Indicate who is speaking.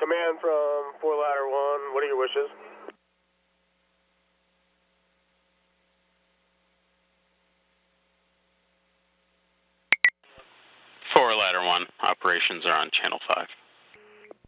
Speaker 1: Command from 4 Ladder 1, what are your wishes?
Speaker 2: 4 Ladder 1, operations are on Channel 5.